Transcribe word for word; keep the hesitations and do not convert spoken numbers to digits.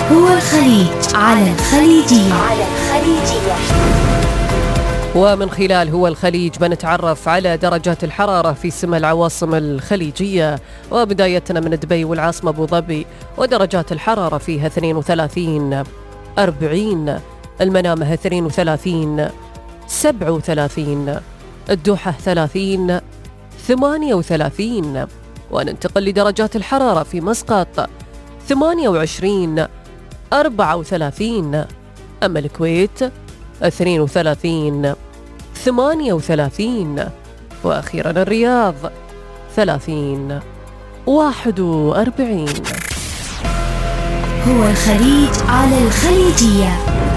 هو الخليج على الخليجية. على الخليجية. ومن خلال هو الخليج بنتعرف على درجات الحرارة في سمى العواصم الخليجية، وبدايتنا من دبي والعاصمة أبو ظبي، ودرجات الحرارة فيها اثنين وثلاثين، أربعين، المنامة اثنين وثلاثين، سبعة وثلاثين، الدوحة ثلاثين، ثمانية وثلاثين. وننتقل لدرجات الحرارة في مسقط ثمانية وعشرين، أربعة وثلاثين، أما الكويت اثنين وثلاثين، ثمانية وثلاثين، وأخيرا الرياض ثلاثين، واحد وأربعين. هو الخليج على الخليجية.